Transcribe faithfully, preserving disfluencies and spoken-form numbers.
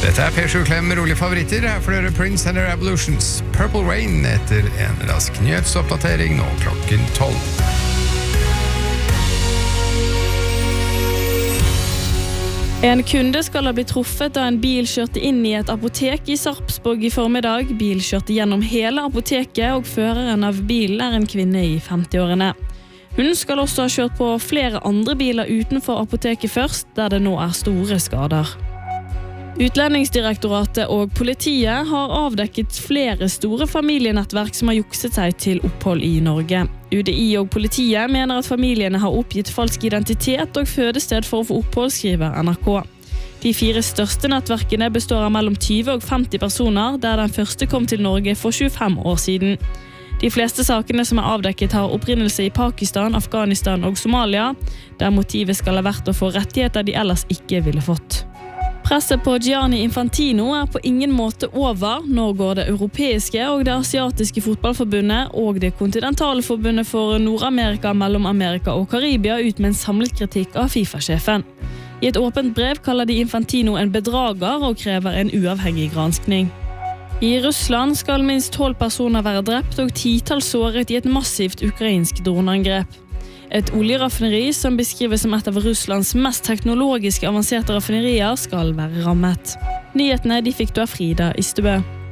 Dette er Per Sjuklem med rolige favoritter. Her får dere Prince and the Revolutions. Purple Rain etter en rask nyhetsoppdatering nå klokken tolv. En kunde skal ha blitt truffet da en bil kjørte inn i et apotek i Sarpsborg i formiddag. Bil kjørte gjennom hele apoteket, og føreren av bilen er en kvinne i femti-årene. Hun skal også ha kjørt på flere andre biler utenfor apoteket først, der det nå er store skader. Utlendingsdirektoratet og politiet har avdekket flere store familienettverk som har jukset seg til opphold i Norge. U D I og politiet mener at familiene har oppgitt falsk identitet og fødested for å få opphold, skriver N R K. De fire største nettverkene består av mellom tyve og femti personer, der den første kom til Norge for tjuefem år siden. De fleste sakene som er avdekket har opprinnelse i Pakistan, Afghanistan og Somalia, der motivet skal ha vært å få rettigheter de ellers ikke ville fått. Presset på Gianni Infantino er på ingen måte over. Nå går det europeiske og det asiatiske fotballforbundet og det kontinentale forbundet for Nord-Amerika, Mellom-Amerika og Karibia ut med en samlet kritikk av FIFA-sjefen. I et åpent brev kaller de Infantino en bedrager og krever en uavhengig granskning. I Russland skal minst tolv personer være drept og titall såret i et massivt ukrainsk droneangrep. Et oljeraffineri som beskrives som et av Russlands mest teknologisk avanserte raffinerier skal være rammet. Nyhetene de fikk du av Frida Ystebø.